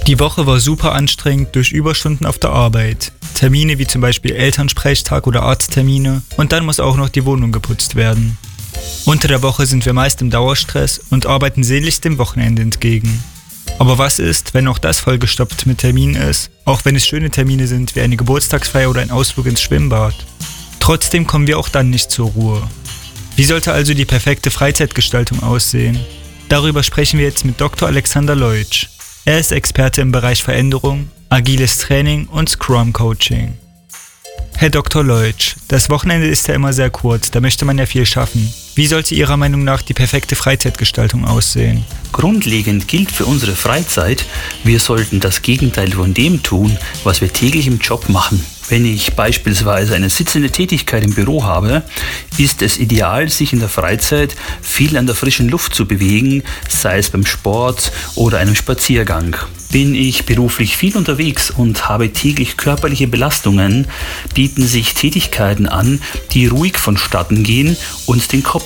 Die Woche war super anstrengend durch Überstunden auf der Arbeit. Termine wie zum Beispiel Elternsprechtag oder Arzttermine und dann muss auch noch die Wohnung geputzt werden. Unter der Woche sind wir meist im Dauerstress und arbeiten sehnlichst dem Wochenende entgegen. Aber was ist, wenn auch das vollgestopft mit Terminen ist, auch wenn es schöne Termine sind wie eine Geburtstagsfeier oder ein Ausflug ins Schwimmbad? Trotzdem kommen wir auch dann nicht zur Ruhe. Wie sollte also die perfekte Freizeitgestaltung aussehen? Darüber sprechen wir jetzt mit Dr. Alexander Leutsch. Er ist Experte im Bereich Veränderung, agiles Training und Scrum Coaching. Herr Dr. Leutsch, das Wochenende ist ja immer sehr kurz, da möchte man ja viel schaffen. Wie sollte Ihrer Meinung nach die perfekte Freizeitgestaltung aussehen? Grundlegend gilt für unsere Freizeit, wir sollten das Gegenteil von dem tun, was wir täglich im Job machen. Wenn ich beispielsweise eine sitzende Tätigkeit im Büro habe, ist es ideal, sich in der Freizeit viel an der frischen Luft zu bewegen, sei es beim Sport oder einem Spaziergang. Bin ich beruflich viel unterwegs und habe täglich körperliche Belastungen, bieten sich Tätigkeiten an, die ruhig vonstatten gehen und den Kopf